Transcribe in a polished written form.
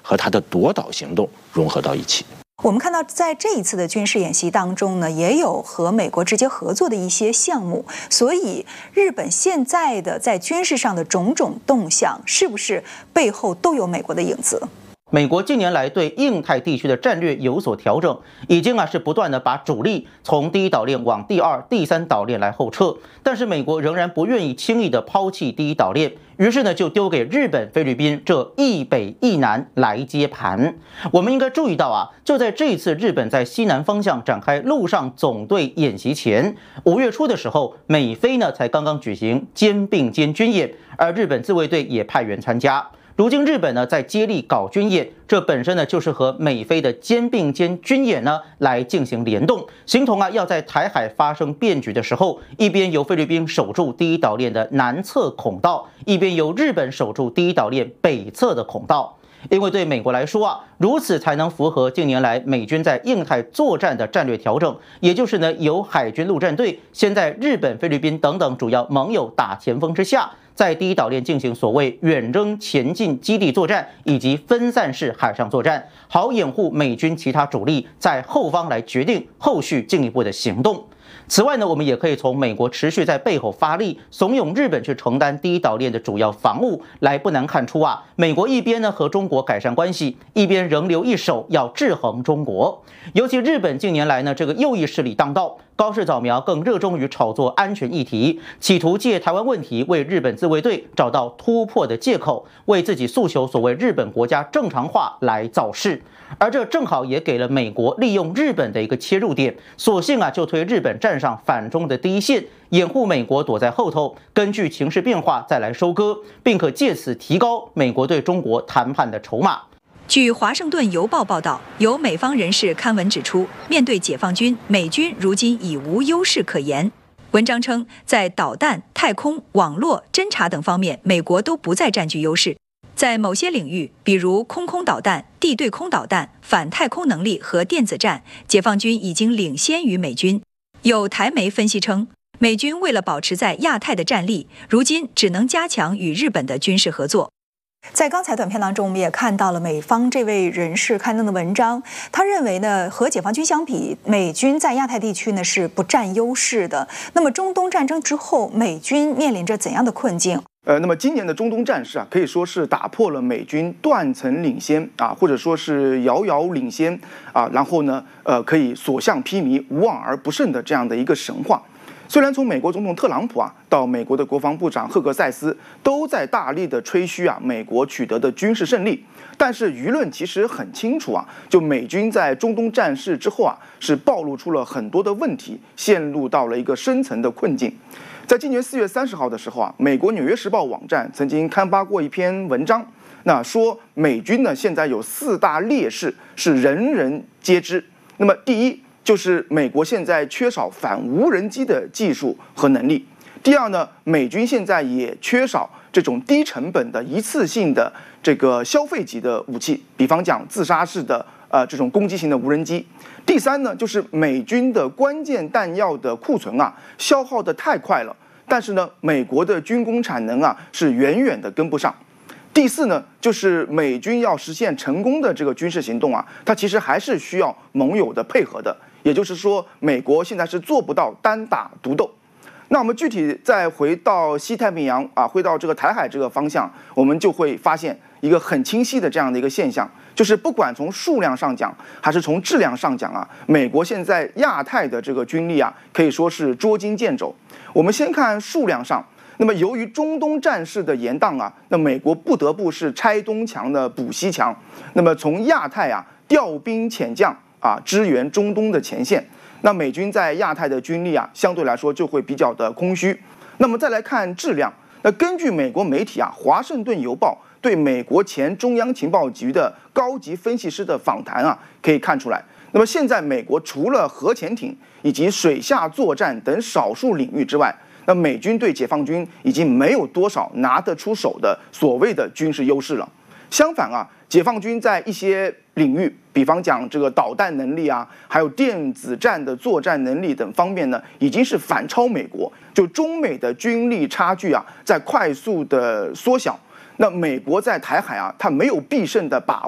和它的夺岛行动融合到一起。 我们看到，在这一次的军事演习当中呢，也有和美国直接合作的一些项目，所以日本现在的在军事上的种种动向，是不是背后都有美国的影子？ 美国近年来对印太地区的战略有所调整，已经是不断的把主力从第一岛链往第二、第三岛链来后撤，但是美国仍然不愿意轻易的抛弃第一岛链，于是呢就丢给日本、菲律宾这一北一南来接盘。我们应该注意到就在这一次日本在西南方向展开陆上总队演习前，5月初的时候，美菲呢才刚刚举行肩并肩军演，而日本自卫队也派员参加。如今日本呢在接力搞军演，这本身呢就是和美菲的肩并肩军演呢来进行联动，形同要在台海发生变局的时候，一边由菲律宾守住第一岛链的南侧孔道，一边由日本守住第一岛链北侧的孔道。因为对美国来说如此才能符合近年来美军在印太作战的战略调整，也就是呢由海军陆战队先在日本、菲律宾等等主要盟友打前锋之下，在第一岛链进行所谓远征前进基地作战以及分散式海上作战，好掩护美军其他主力在后方来决定后续进一步的行动。此外呢，我们也可以从美国持续在背后发力，怂恿日本去承担第一岛链的主要防务来，不难看出美国一边呢和中国改善关系，一边仍留一手要制衡中国。尤其日本近年来呢，这个右翼势力当道，高市早苗更热衷于炒作安全议题，企图借台湾问题为日本自卫队找到突破的借口，为自己诉求所谓日本国家正常化来造势。而这正好也给了美国利用日本的一个切入点，索性就推日本站上反中的第一线，掩护美国躲在后头，根据情势变化再来收割，并可借此提高美国对中国谈判的筹码。 据《华盛顿邮报》报道，有美方人士刊文指出，面对解放军，美军如今已无优势可言。文章称，在导弹、太空、网络、侦察等方面，美国都不再占据优势。在某些领域，比如空导弹、地对空导弹、反太空能力和电子战，解放军已经领先于美军。有台媒分析称，美军为了保持在亚太的战力，如今只能加强与日本的军事合作。在刚才短片当中，我们也看到了美方这位人士刊登的文章，他认为呢，和解放军相比，美军在亚太地区呢是不占优势的。那么中东战争之后，美军面临着怎样的困境？ 那么今年的中东战事可以说是打破了美军断层领先或者说是遥遥领先然后呢，可以所向披靡、无往而不胜的这样的一个神话。虽然从美国总统特朗普到美国的国防部长赫格塞斯都在大力的吹嘘美国取得的军事胜利，但是舆论其实很清楚就美军在中东战事之后是暴露出了很多的问题，陷入到了一个深层的困境。在今年4月30号的时候美国《纽约时报》网站曾经刊发过一篇文章，那说美军呢现在有4大劣势是人人皆知。那么第一就是美国现在缺少反无人机的技术和能力。第二呢，美军现在也缺少这种低成本的一次性的这个消费级的武器，比方讲自杀式的这种攻击型的无人机。第三呢，就是美军的关键弹药的库存消耗的太快了，但是呢，美国的军工产能是远远的跟不上。第四呢，就是美军要实现成功的这个军事行动它其实还是需要盟友的配合的，也就是说，美国现在是做不到单打独斗。那我们具体再回到西太平洋回到这个台海这个方向，我们就会发现一个很清晰的这样的一个现象，就是不管从数量上讲还是从质量上讲美国现在亚太的这个军力可以说是捉襟见肘。我们先看数量上，那么由于中东战事的延宕那美国不得不是拆东墙的补西墙，那么从亚太调兵遣将支援中东的前线。那美军在亚太的军力相对来说就会比较的空虚。那么再来看质量，那根据美国媒体华盛顿邮报对美国前中央情报局的高级分析师的访谈可以看出来，那么现在美国除了核潜艇以及水下作战等少数领域之外，那美军对解放军已经没有多少拿得出手的所谓的军事优势了。相反解放军在一些领域，比方讲这个导弹能力还有电子战的作战能力等方面呢，已经是反超美国。就中美的军力差距在快速的缩小。那美国在台海它没有必胜的把握。